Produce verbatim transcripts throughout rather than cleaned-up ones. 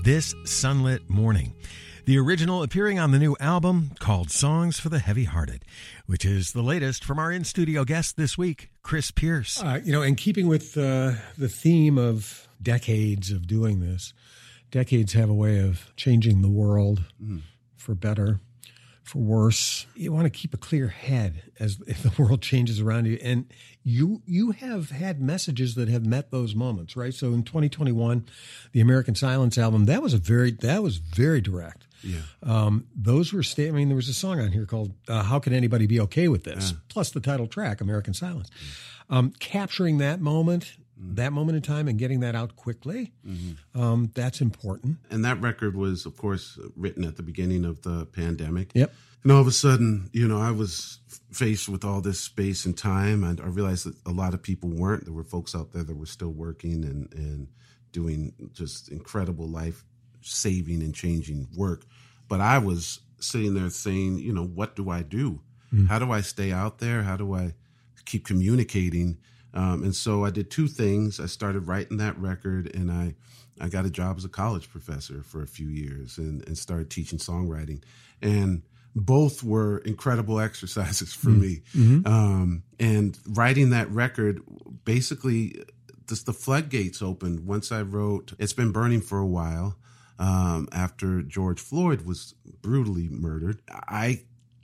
This Sunlit Morning. The original appearing on the new album called Songs for the Heavy-Hearted, which is the latest from our in-studio guest this week, Chris Pierce. Uh, you know, in keeping with uh, the theme of decades of doing this, decades have a way of changing the world mm. for better, for worse. You want to keep a clear head as if the world changes around you. And you you have had messages that have met those moments, right? So in twenty twenty-one, the American Silence album, that was a very that was very direct. Yeah. Um, those were, sta- I mean, there was a song on here called uh, How Can Anybody Be Okay With This? Yeah. Plus the title track, American Silence. Yeah. Um, capturing that moment, mm-hmm. that moment in time and getting that out quickly, mm-hmm. um, that's important. And that record was, of course, written at the beginning of the pandemic. Yep. And all of a sudden, you know, I was faced with all this space and time. And I realized that a lot of people weren't. There were folks out there that were still working and, and doing just incredible life-saving and changing work. But I was sitting there saying, you know, what do I do? Mm. How do I stay out there? How do I keep communicating? Um, and so I did two things. I started writing that record, and I, I got a job as a college professor for a few years and, and started teaching songwriting. And both were incredible exercises for mm. me. Mm-hmm. Um, and writing that record, basically, just the floodgates opened once I wrote It's Been Burning for a While. Um, after George Floyd was brutally murdered, I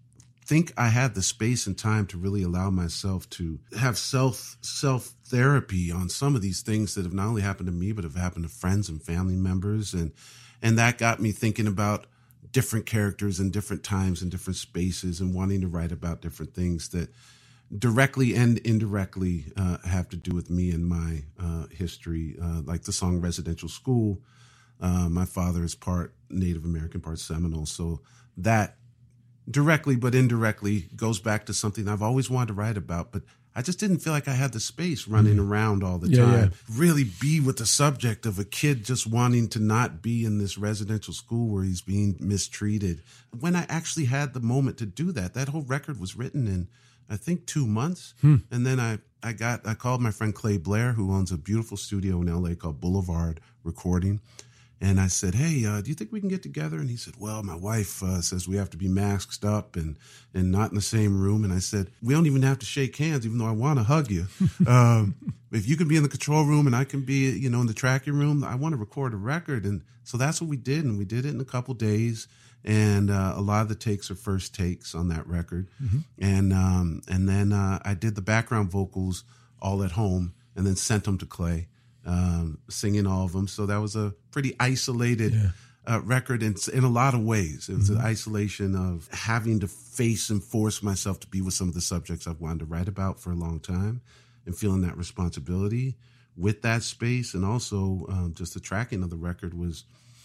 think I had the space and time to really allow myself to have self self therapy on some of these things that have not only happened to me, but have happened to friends and family members. And, and that got me thinking about different characters and different times and different spaces and wanting to write about different things that directly and indirectly uh, have to do with me and my uh, history, uh, like the song Residential School. Uh, my father is part Native American, part Seminole. So that directly but indirectly goes back to something I've always wanted to write about, but I just didn't feel like I had the space running mm. around all the yeah, time. Yeah. Really be with the subject of a kid just wanting to not be in this residential school where he's being mistreated. When I actually had the moment to do that, that whole record was written in, I think, two months. Hmm. And then I, I got, I called my friend Clay Blair, who owns a beautiful studio in L A called Boulevard Recording. And I said, hey, uh, do you think we can get together? And he said, well, my wife uh, says we have to be masked up and, and not in the same room. And I said, we don't even have to shake hands, even though I want to hug you. um, if you can be in the control room and I can be, you know, in the tracking room, I want to record a record. And so that's what we did. And we did it in a couple days. And uh, a lot of the takes are first takes on that record. Mm-hmm. And um, and then uh, I did the background vocals all at home and then sent them to Clay. Um, singing all of them. So that was a pretty isolated yeah. uh, record in, in a lot of ways. It was mm-hmm. an isolation of having to face and force myself to be with some of the subjects I've wanted to write about for a long time and feeling that responsibility with that space. And also um, just the tracking of the record was,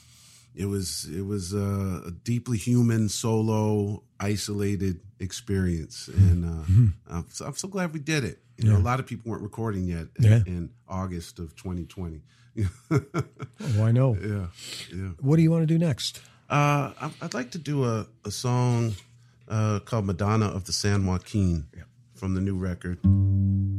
it was, it was a, a deeply human, solo, isolated experience. And uh, mm-hmm. I'm, so, I'm so glad we did it. You know, yeah. a lot of people weren't recording yet in, yeah. in August of twenty twenty. Oh, I know. Yeah, yeah. What do you want to do next? Uh, I'd like to do a, a song uh, called Madonna of the San Joaquin yeah. from the new record.